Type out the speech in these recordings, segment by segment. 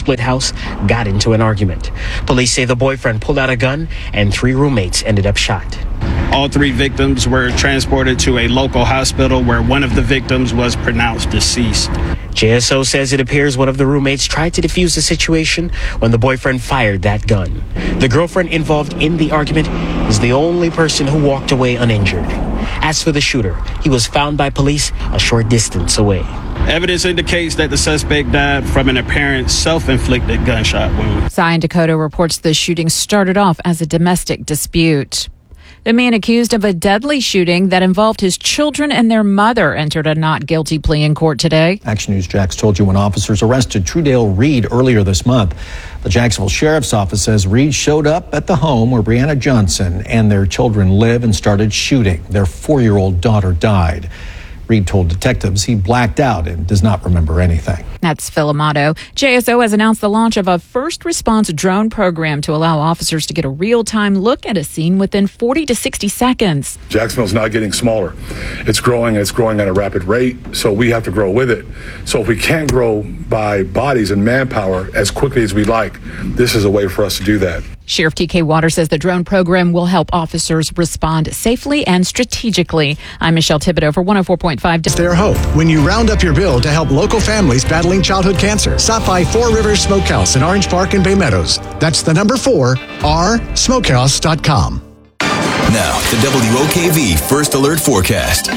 split house got into an argument. Police say the boyfriend pulled out a gun and 3 roommates ended up shot. All 3 victims were transported to a local hospital where one of the victims was pronounced deceased. JSO says it appears one of the roommates tried to defuse the situation when the boyfriend fired that gun. The girlfriend involved in the argument is the only person who walked away uninjured. As for the shooter, he was found by police a short distance away. Evidence indicates that the suspect died from an apparent self-inflicted gunshot wound. Zion Dakota reports the shooting started off as a domestic dispute. The man accused of a deadly shooting that involved his children and their mother entered a not guilty plea in court today. Action News Jax told you when officers arrested Trudale Reed earlier this month. The Jacksonville Sheriff's Office says Reed showed up at the home where Brianna Johnson and their children live and started shooting. Their 4-year-old daughter died. Reed told detectives he blacked out and does not remember anything. That's Phil Amato. JSO has announced the launch of a first response drone program to allow officers to get a real-time look at a scene within 40 to 60 seconds. Jacksonville's not getting smaller. It's growing at a rapid rate, so we have to grow with it. So if we can't grow by bodies and manpower as quickly as we like, this is a way for us to do that. Sheriff T.K. Waters says the drone program will help officers respond safely and strategically. I'm Michelle Thibodeau for 104.5. Their hope when you round up your bill to help local families battling childhood cancer. Stop by 4 Rivers Smokehouse in Orange Park and Bay Meadows. That's the number 4, rsmokehouse.com. Now, the WOKV First Alert Forecast.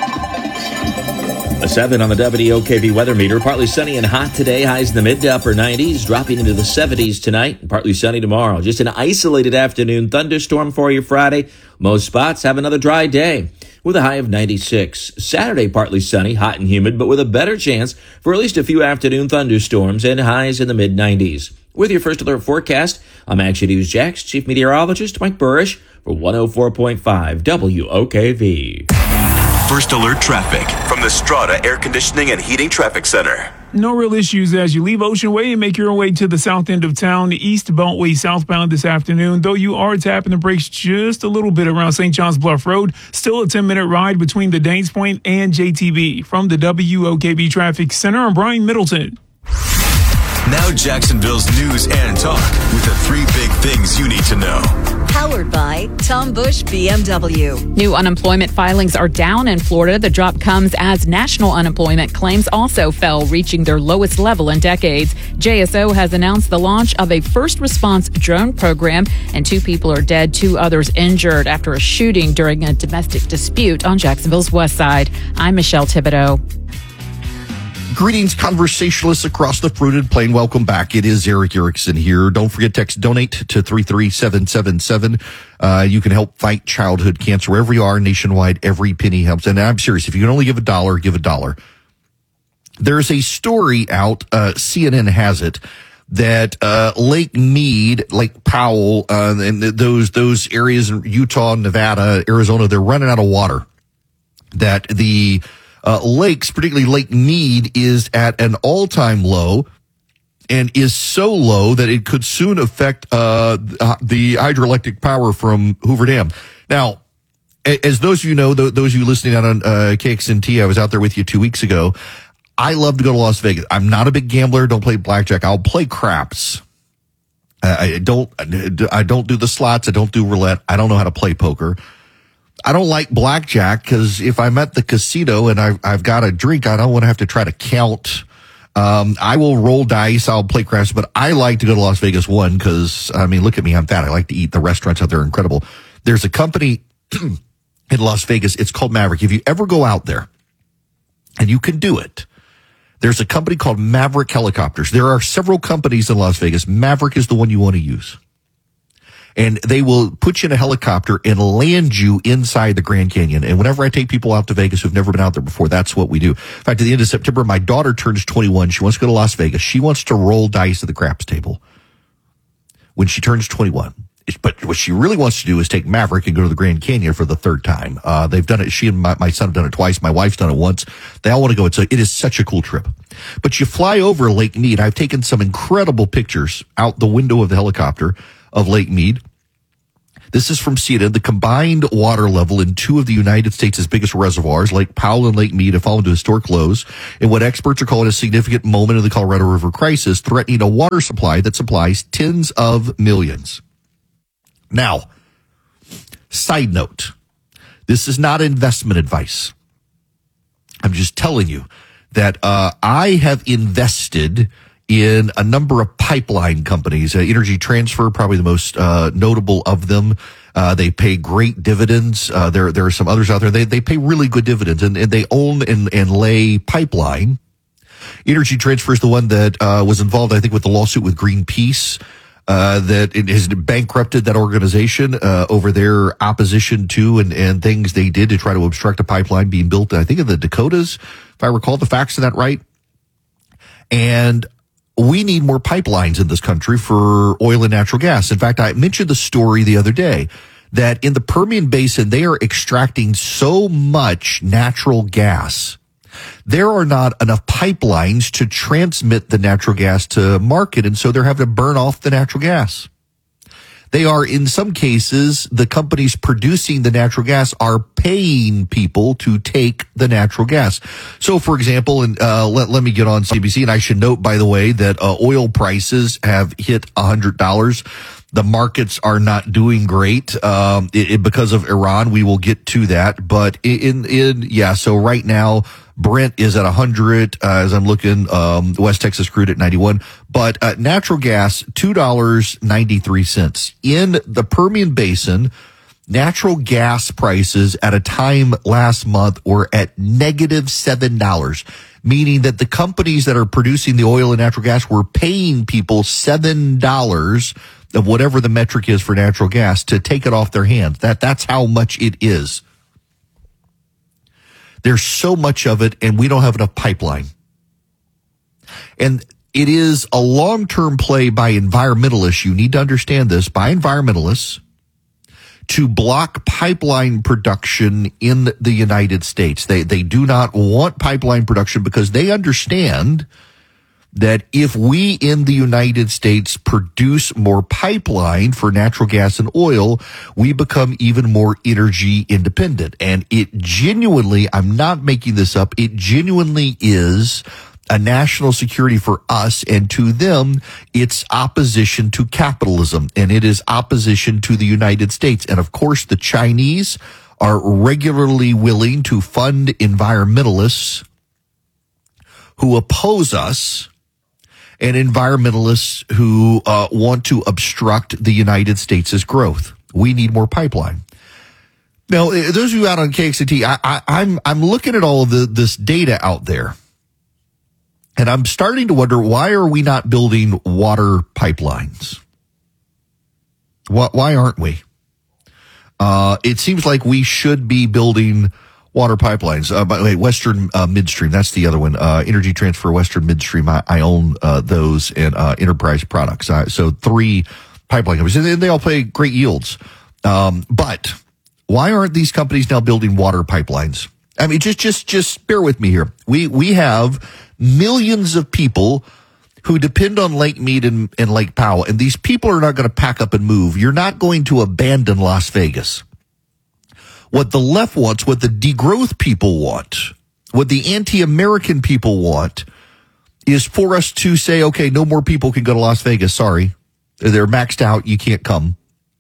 A 7 on the WOKV weather meter. Partly sunny and hot today. Highs in the mid to upper 90s. Dropping into the 70s tonight. And partly sunny tomorrow. Just an isolated afternoon thunderstorm for you Friday. Most spots have another dry day with a high of 96. Saturday, partly sunny, hot and humid, but with a better chance for at least a few afternoon thunderstorms and highs in the mid 90s. With your First Alert forecast, I'm Action News Jax Chief Meteorologist Mike Burrish for 104.5 WOKV. First Alert traffic from the Strata Air Conditioning and Heating Traffic Center. No real issues as you leave Ocean Way and make your way to the south end of town, the East Beltway southbound this afternoon, though you are tapping the brakes just a little bit around St. John's Bluff Road. Still a 10-minute ride between the Danes Point and JTB. From the WOKB Traffic Center, I'm Brian Middleton. Now Jacksonville's news and talk with the 3 big things you need to know. Powered by Tom Bush BMW. New unemployment filings are down in Florida. The drop comes as national unemployment claims also fell, reaching their lowest level in decades. JSO has announced the launch of a first response drone program, and 2 people are dead, 2 others injured after a shooting during a domestic dispute on Jacksonville's west side. I'm Michelle Thibodeau. Greetings, conversationalists across the fruited plain. Welcome back. It is Eric Erickson here. Don't forget, text donate to 33777. You can help fight childhood cancer wherever you are nationwide. Every penny helps. And I'm serious. If you can only give $1, give $1. There's a story out, CNN has it, that Lake Mead, Lake Powell, and those areas in Utah, Nevada, Arizona, they're running out of water. That the lakes, particularly Lake Mead, is at an all-time low and is so low that it could soon affect the hydroelectric power from Hoover Dam. Now, as those of you know, those of you listening out on KXNT, I was out there with you 2 weeks ago. I love to go to Las Vegas. I'm not a big gambler. Don't play blackjack. I'll play craps. I don't do the slots. I don't do roulette. I don't know how to play poker. I don't like blackjack because if I'm at the casino and I've got a drink, I don't want to have to try to count. I will roll dice. I'll play craps, but I like to go to Las Vegas because, I mean, look at me. I'm fat. I like to eat. The restaurants out there are incredible. There's a company in Las Vegas. It's called Maverick. If you ever go out there and you can do it, there's a company called Maverick Helicopters. There are several companies in Las Vegas. Maverick is the one you want to use. And they will put you in a helicopter and land you inside the Grand Canyon. And whenever I take people out to Vegas who've never been out there before, that's what we do. In fact, at the end of September, my daughter turns 21. She wants to go to Las Vegas. She wants to roll dice at the craps table when she turns 21. But what she really wants to do is take Maverick and go to the Grand Canyon for the 3rd time. They've done it. She and my son have done it twice. My wife's done it once. They all want to go. It is such a cool trip. But you fly over Lake Mead. I've taken some incredible pictures out the window of the helicopter of Lake Mead. This is from CNN. The combined water level in two of the United States' biggest reservoirs, Lake Powell and Lake Mead, have fallen to historic lows in what experts are calling a significant moment of the Colorado River crisis, threatening a water supply that supplies tens of millions. Now, side note, this is not investment advice. I'm just telling you that I have invested in a number of pipeline companies. Energy Transfer, probably the most notable of them. They pay great dividends. There are some others out there. They pay really good dividends, and they own and lay pipeline. Energy Transfer is the one that was involved, I think, with the lawsuit with Greenpeace. That it has bankrupted that organization over their opposition to and things they did to try to obstruct a pipeline being built, I think, in the Dakotas, if I recall the facts of that right. And we need more pipelines in this country for oil and natural gas. In fact, I mentioned the story the other day that in the Permian Basin, they are extracting so much natural gas. There are not enough pipelines to transmit the natural gas to market, and so they're having to burn off the natural gas. They are, in some cases, the companies producing the natural gas are paying people to take the natural gas. So, for example, and let me get on CBC, and I should note, by the way, that oil prices have hit $100. The markets are not doing great because of Iran. We will get to that, but so right now Brent is at 100 as I'm looking. West Texas crude at 91, but natural gas $2.93 in the Permian Basin. Natural gas prices at a time last month were at negative $7, meaning that the companies that are producing the oil and natural gas were paying people $7 of whatever the metric is for natural gas to take it off their hands. That's how much it is. There's so much of it, and we don't have enough pipeline. And it is a long-term play by environmentalists. You need to understand this, by environmentalists, to block pipeline production in the United States. They do not want pipeline production because they understand that if we in the United States produce more pipeline for natural gas and oil, we become even more energy independent. And it genuinely, I'm not making this up, it genuinely is a national security for us, and to them, it's opposition to capitalism, and it is opposition to the United States. And of course, the Chinese are regularly willing to fund environmentalists who oppose us, and environmentalists who want to obstruct the United States' growth. We need more pipeline. Now, those of you out on KXT, I'm looking at all of this data out there, and I'm starting to wonder, why are we not building water pipelines? Why aren't we? It seems like we should be building water pipelines. By the way, Western Midstream, that's the other one. Energy Transfer, Western Midstream, I own those, and Enterprise Products. So 3 pipeline companies, and they all pay great yields. But why aren't these companies now building water pipelines? I mean, just bear with me here. We have millions of people who depend on Lake Mead and Lake Powell, and these people are not going to pack up and move. You're not going to abandon Las Vegas. What the left wants, what the degrowth people want, what the anti-American people want, is for us to say, okay, no more people can go to Las Vegas. Sorry. They're maxed out. You can't come.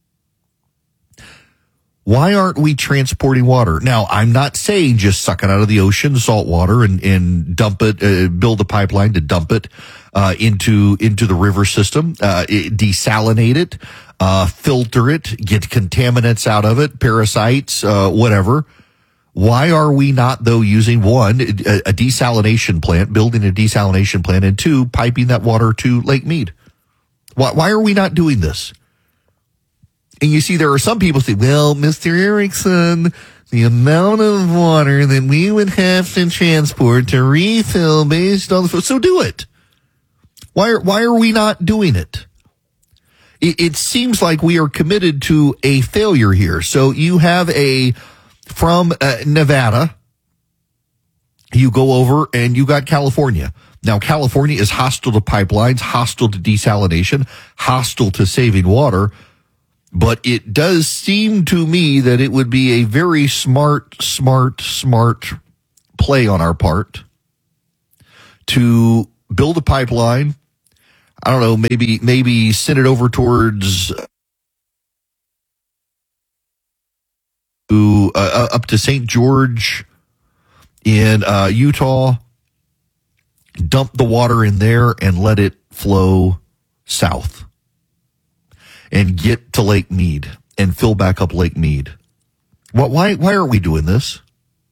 Why aren't we transporting water? Now, I'm not saying just suck it out of the ocean, salt water, and dump it, build a pipeline to dump it into the river system, desalinate it, filter it, get contaminants out of it, parasites, whatever. Why are we not, though, using, 1, a desalination plant, building a desalination plant, and 2, piping that water to Lake Mead? Why are we not doing this? And you see, there are some people say, well, Mr. Erickson, the amount of water that we would have to transport to refill based on the, so do it. Why are we not doing it? It seems like we are committed to a failure here. So you have from Nevada, you go over and you got California. Now, California is hostile to pipelines, hostile to desalination, hostile to saving water. But it does seem to me that it would be a very smart play on our part to build a pipeline. I don't know, maybe send it over towards up to St. George in Utah, dump the water in there and let it flow south and get to Lake Mead and fill back up Lake Mead. Why are we doing this?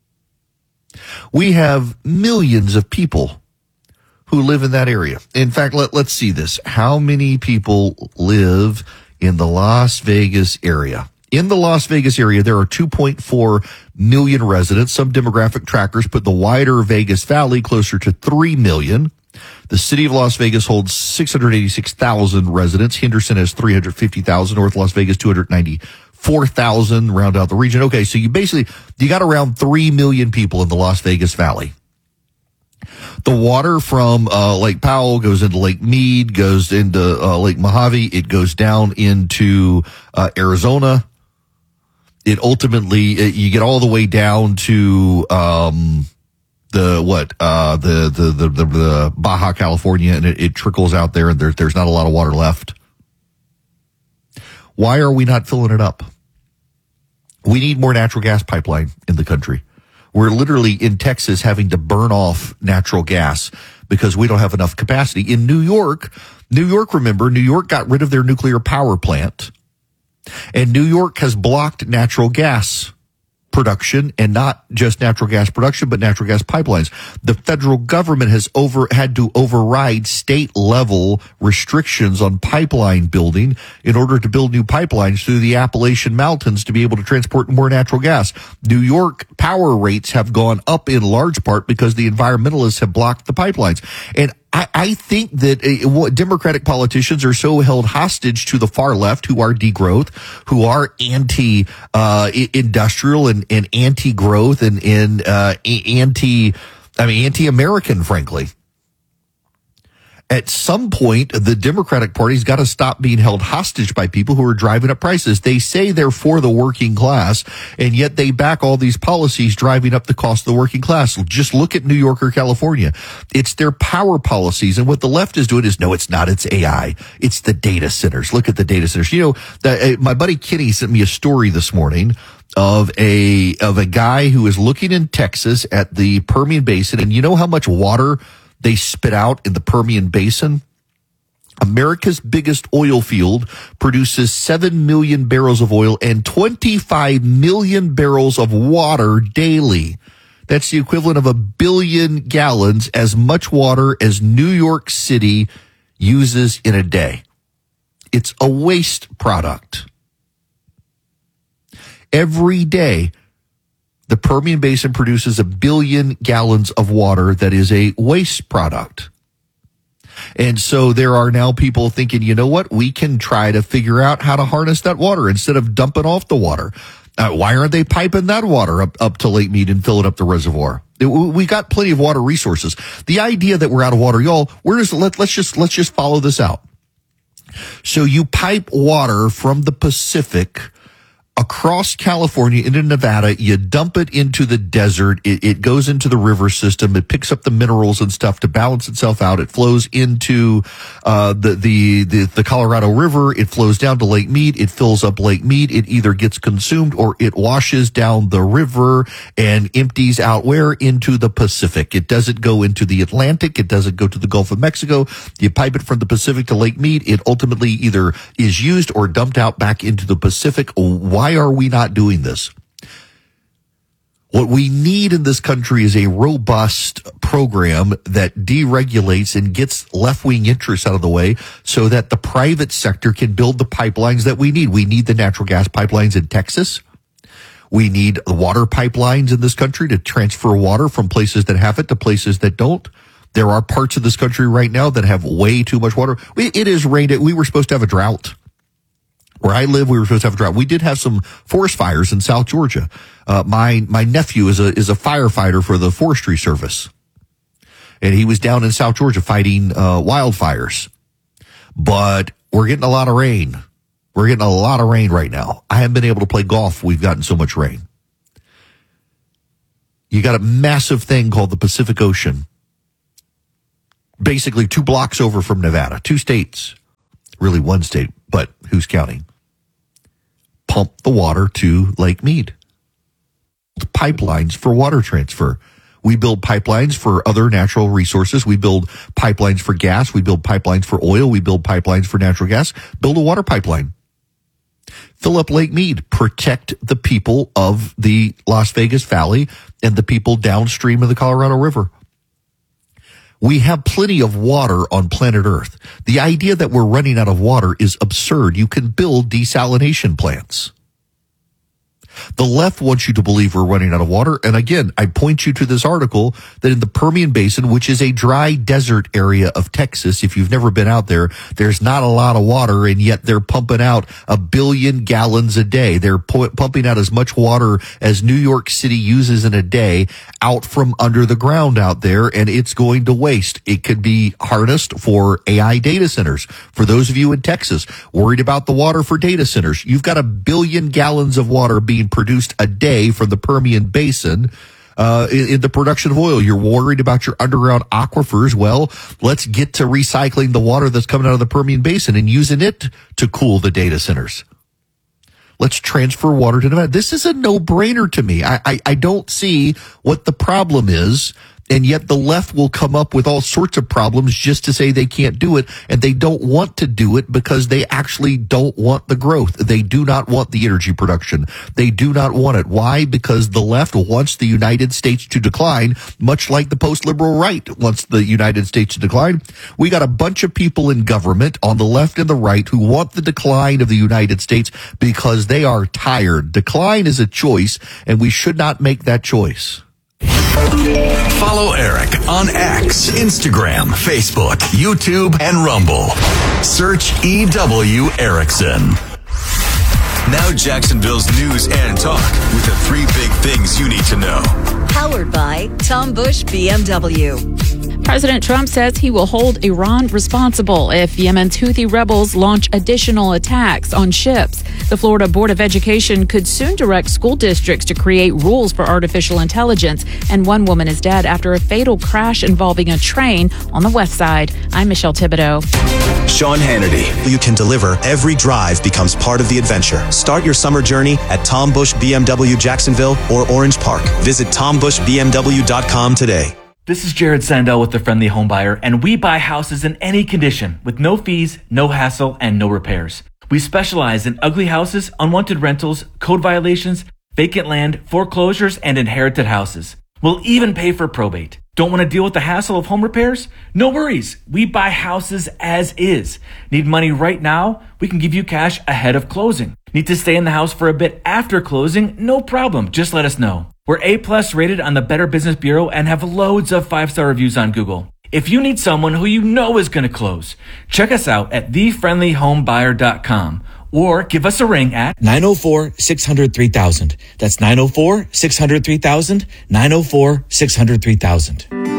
We have millions of people who live in that area. In fact, let's see this. How many people live in the Las Vegas area? In the Las Vegas area, there are 2.4 million residents. Some demographic trackers put the wider Vegas Valley closer to 3 million. The city of Las Vegas holds 686,000 residents. Henderson has 350,000. North Las Vegas, 294,000. Round out the region. Okay, so you got around 3 million people in the Las Vegas Valley. The water from Lake Powell goes into Lake Mead, goes into Lake Mojave. It goes down into Arizona. It ultimately, you get all the way down to the Baja California, and it trickles out there, and there's not a lot of water left. Why are we not filling it up? We need more natural gas pipeline in the country. We're literally in Texas having to burn off natural gas because we don't have enough capacity. In New York, remember, New York got rid of their nuclear power plant, and New York has blocked natural gas production, and not just natural gas production, but natural gas pipelines. The federal government has had to override state level restrictions on pipeline building in order to build new pipelines through the Appalachian Mountains to be able to transport more natural gas. New York power rates have gone up in large part because the environmentalists have blocked the pipelines. And I think that Democratic politicians are so held hostage to the far left, who are degrowth, who are anti-industrial and anti-growth and anti-American, frankly. At some point, the Democratic Party's got to stop being held hostage by people who are driving up prices. They say they're for the working class, and yet they back all these policies driving up the cost of the working class. Just look at New York or California. It's their power policies, and what the left is doing is, no, it's not. It's AI. It's the data centers. Look at the data centers. You know, my buddy Kenny sent me a story this morning of a guy who is looking in Texas at the Permian Basin, and you know how much water they spit out in the Permian Basin? America's biggest oil field produces 7 million barrels of oil and 25 million barrels of water daily. That's the equivalent of 1 billion gallons, as much water as New York City uses in a day. It's a waste product. Every day, the Permian Basin produces 1 billion gallons of water that is a waste product. And so there are now people thinking, you know what, we can try to figure out how to harness that water instead of dumping off the water. Why aren't they piping that water up to Lake Mead and filling up the reservoir? We got plenty of water resources. The idea that we're out of water, y'all, let's just follow this out. So you pipe water from the Pacific across California into Nevada, you dump it into the desert, it goes into the river system, it picks up the minerals and stuff to balance itself out, it flows into the Colorado River, it flows down to Lake Mead, it fills up Lake Mead, it either gets consumed or it washes down the river and empties out where? Into the Pacific. It doesn't go into the Atlantic, it doesn't go to the Gulf of Mexico. You pipe it from the Pacific to Lake Mead, it ultimately either is used or dumped out back into the Pacific. Why are we not doing this? What we need in this country is a robust program that deregulates and gets left-wing interests out of the way so that the private sector can build the pipelines that we need. We need the natural gas pipelines in Texas. We need the water pipelines in this country to transfer water from places that have it to places that don't. There are parts of this country right now that have way too much water. It has rained. We were supposed to have a drought. Where I live, we were supposed to have a drought. We did have some forest fires in South Georgia. My nephew is a firefighter for the Forestry Service, and he was down in South Georgia fighting wildfires. But we're getting a lot of rain. We're getting a lot of rain right now. I haven't been able to play golf. We've gotten so much rain. You got a massive thing called the Pacific Ocean. Basically 2 blocks over from Nevada, 2 states, really 1 state, but who's counting? Pump the water to Lake Mead. Pipelines for water transfer. We build pipelines for other natural resources. We build pipelines for gas. We build pipelines for oil. We build pipelines for natural gas. Build a water pipeline. Fill up Lake Mead. Protect the people of the Las Vegas Valley and the people downstream of the Colorado River. We have plenty of water on planet Earth. The idea that we're running out of water is absurd. You can build desalination plants. The left wants you to believe we're running out of water. And again, I point you to this article that in the Permian Basin, which is a dry desert area of Texas, if you've never been out there, there's not a lot of water, and yet they're pumping out 1 billion gallons a day. They're pumping out as much water as New York City uses in a day out from under the ground out there, and it's going to waste. It could be harnessed for AI data centers. For those of you in Texas worried about the water for data centers, you've got 1 billion gallons of water being produced a day from the Permian Basin in the production of oil. You're worried about your underground aquifers. Well, let's get to recycling the water that's coming out of the Permian Basin and using it to cool the data centers. Let's transfer water to Nevada. This is a no-brainer to me. I don't see what the problem is. And yet the left will come up with all sorts of problems just to say they can't do it. And they don't want to do it because they actually don't want the growth. They do not want the energy production. They do not want it. Why? Because the left wants the United States to decline, much like the post-liberal right wants the United States to decline. We got a bunch of people in government on the left and the right who want the decline of the United States because they are tired. Decline is a choice, and we should not make that choice. Follow Eric on X, Instagram, Facebook, YouTube, and Rumble. Search EW Erickson. Now Jacksonville's news and talk with the 3 big things you need to know. Powered by Tom Bush BMW. President Trump says he will hold Iran responsible if Yemen's Houthi rebels launch additional attacks on ships. The Florida Board of Education could soon direct school districts to create rules for artificial intelligence. And 1 woman is dead after a fatal crash involving a train on the west side. I'm Michelle Thibodeau. Sean Hannity. You can deliver. Every drive becomes part of the adventure. Start your summer journey at Tom Bush BMW Jacksonville or Orange Park. Visit TomBushBMW.com today. This is Jared Sandell with The Friendly Homebuyer, and we buy houses in any condition with no fees, no hassle, and no repairs. We specialize in ugly houses, unwanted rentals, code violations, vacant land, foreclosures, and inherited houses. We'll even pay for probate. Don't want to deal with the hassle of home repairs? No worries. We buy houses as is. Need money right now? We can give you cash ahead of closing. Need to stay in the house for a bit after closing? No problem. Just let us know. We're A+ rated on the Better Business Bureau and have loads of 5-star reviews on Google. If you need someone who you know is going to close, check us out at thefriendlyhomebuyer.com or give us a ring at 904-600-3000. That's 904-600-3000, 904-600-3000.